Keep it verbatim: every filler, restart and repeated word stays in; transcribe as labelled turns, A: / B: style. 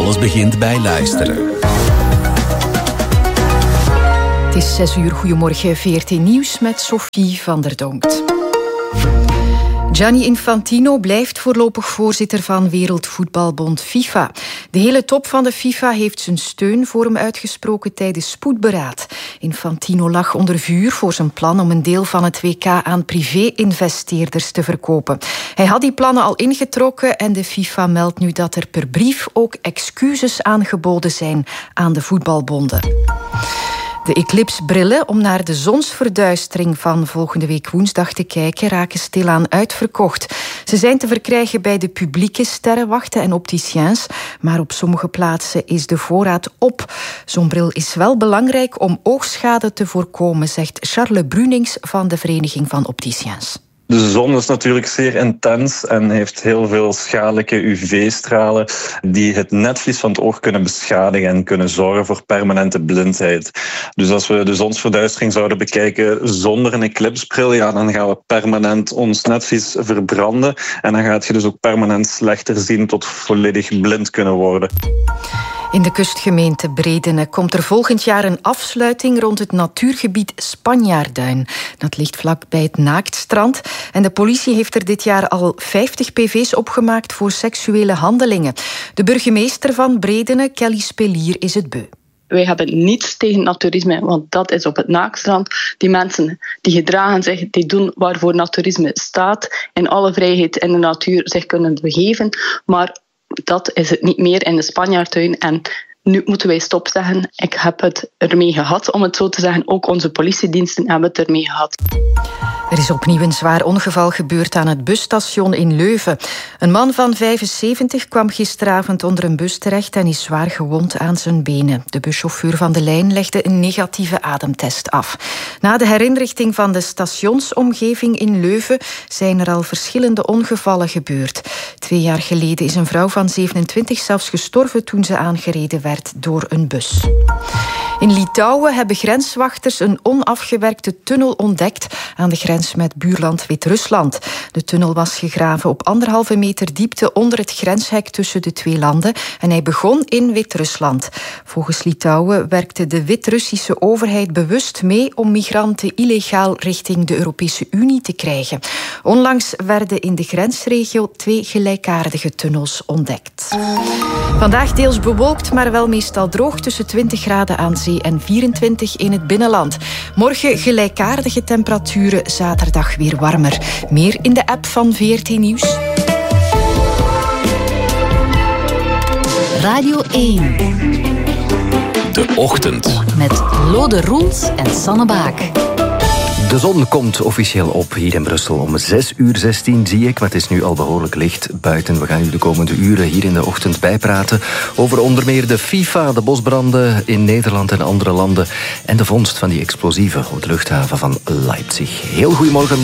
A: Alles begint bij luisteren.
B: Het is zes uur. Goedemorgen, V R T Nieuws met Sophie van der Donkt. Gianni Infantino blijft voorlopig voorzitter van Wereldvoetbalbond FIFA. De hele top van de FIFA heeft zijn steun voor hem uitgesproken tijdens spoedberaad. Infantino lag onder vuur voor zijn plan om een deel van het W K aan privé-investeerders te verkopen. Hij had die plannen al ingetrokken en de FIFA meldt nu dat er per brief ook excuses aangeboden zijn aan de voetbalbonden. De eclipsbrillen om naar de zonsverduistering van volgende week woensdag te kijken raken stilaan uitverkocht. Ze zijn te verkrijgen bij de publieke sterrenwachten en opticiens, maar op sommige plaatsen is de voorraad op. Zo'n bril is wel belangrijk om oogschade te voorkomen, zegt Charles Brunings van de Vereniging van Opticiens.
C: De zon is natuurlijk zeer intens en heeft heel veel schadelijke U V-stralen die het netvlies van het oog kunnen beschadigen en kunnen zorgen voor permanente blindheid. Dus als we de zonsverduistering zouden bekijken zonder een eclipsbril, ja, dan gaan we permanent ons netvlies verbranden en dan gaat je dus ook permanent slechter zien tot volledig blind kunnen worden.
B: In de kustgemeente Bredene komt er volgend jaar een afsluiting rond het natuurgebied Spanjaarduin. Dat ligt vlak bij het Naaktstrand. En de politie heeft er dit jaar al vijftig P V's opgemaakt voor seksuele handelingen. De burgemeester van Bredene, Kelly Spelier, is het beu.
D: Wij hebben niets tegen naturisme, want dat is op het Naaktstrand. Die mensen die gedragen zich, die doen waarvoor naturisme staat. In alle vrijheid in de natuur zich kunnen begeven. Maar dat is het niet meer in de Spanjaarduin. En nu moeten wij stop zeggen. Ik heb het ermee gehad, om het zo te zeggen. Ook onze politiediensten hebben het ermee gehad.
B: Er is opnieuw een zwaar ongeval gebeurd aan het busstation in Leuven. Een man van vijfenzeventig kwam gisteravond onder een bus terecht en is zwaar gewond aan zijn benen. De buschauffeur van de lijn legde een negatieve ademtest af. Na de herinrichting van de stationsomgeving in Leuven zijn er al verschillende ongevallen gebeurd. Twee jaar geleden is een vrouw van zevenentwintig zelfs gestorven toen ze aangereden werd door een bus. In Litouwen hebben grenswachters een onafgewerkte tunnel ontdekt aan de grens met buurland Wit-Rusland. De tunnel was gegraven op anderhalve meter diepte onder het grenshek tussen de twee landen en hij begon in Wit-Rusland. Volgens Litouwen werkte de Wit-Russische overheid bewust mee om migranten illegaal richting de Europese Unie te krijgen. Onlangs werden in de grensregio twee gelijkaardige tunnels ontdekt. Vandaag deels bewolkt, maar wel meestal droog tussen twintig graden aan zee en vierentwintig in het binnenland. Morgen gelijkaardige temperaturen, zaterdag weer warmer. Meer in de app van V R T Nieuws.
E: Radio één.
A: De Ochtend.
E: Met Lode Roels en Sanne Baak.
F: De zon komt officieel op hier in Brussel. Om zes uur zestien zie ik, maar het is nu al behoorlijk licht buiten. We gaan u de komende uren hier in de ochtend bijpraten over onder meer de FIFA, de bosbranden in Nederland en andere landen en de vondst van die explosieven op de luchthaven van Leipzig. Heel goedemorgen.